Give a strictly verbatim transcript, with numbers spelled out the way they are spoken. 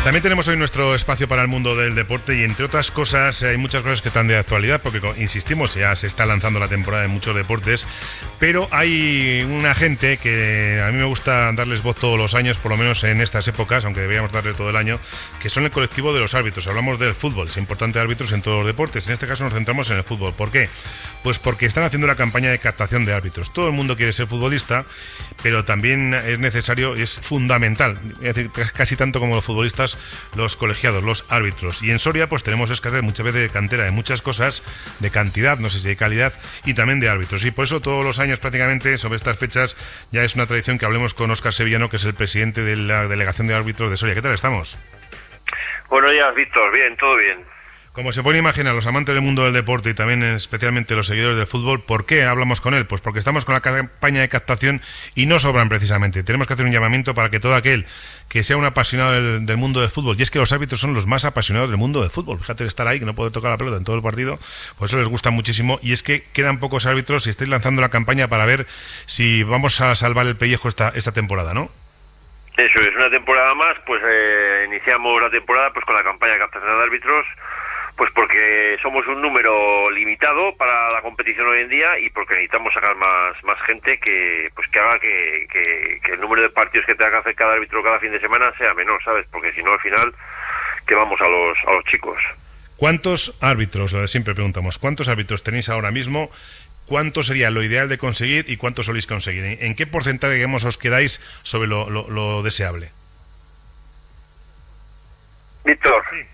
También tenemos hoy nuestro espacio para el mundo del deporte y, entre otras cosas, hay muchas cosas que están de actualidad porque, insistimos, ya se está lanzando la temporada de muchos deportes, pero hay una gente que a mí me gusta darles voz todos los años, por lo menos en estas épocas, aunque deberíamos darle todo el año, que son el colectivo de los árbitros. Hablamos del fútbol, es importante árbitros en todos los deportes. En este caso nos centramos en el fútbol. ¿Por qué? Pues porque están haciendo una campaña de captación de árbitros. Todo el mundo quiere ser futbolista, pero también es necesario, es fundamental, es decir, casi tanto como los futbolistas, los colegiados, los árbitros. Y en Soria pues tenemos escasez muchas veces de cantera, de muchas cosas, de cantidad, no sé si de calidad, y también de árbitros. Y por eso todos los años prácticamente sobre estas fechas ya es una tradición que hablemos con Óscar Sevillano, que es el presidente de la Delegación de Árbitros de Soria. ¿Qué tal estamos? Buenos días, Víctor. Bien, todo bien. Como se pueden imaginar, los amantes del mundo del deporte y también especialmente los seguidores del fútbol, ¿por qué hablamos con él? Pues porque estamos con la campaña de captación y no sobran precisamente. Tenemos que hacer un llamamiento para que todo aquel que sea un apasionado del, del mundo del fútbol, y es que los árbitros son los más apasionados del mundo del fútbol. Fíjate de estar ahí, que no puede tocar la pelota en todo el partido, por eso les gusta muchísimo. Y es que quedan pocos árbitros y estáis lanzando la campaña para ver si vamos a salvar el pellejo esta, esta temporada, ¿no? Eso es, una temporada más, pues eh, iniciamos la temporada pues con la campaña de captación de árbitros, pues porque somos un número limitado para la competición hoy en día y porque necesitamos sacar más más gente que pues que haga que, que, que el número de partidos que tenga que hacer cada árbitro cada fin de semana sea menor, ¿sabes? Porque si no, al final, que vamos a los a los chicos. ¿Cuántos árbitros, lo de siempre preguntamos, cuántos árbitros tenéis ahora mismo? ¿Cuánto sería lo ideal de conseguir y cuánto soléis conseguir? ¿En qué porcentaje, digamos, os quedáis sobre lo, lo, lo deseable? Víctor, Sí.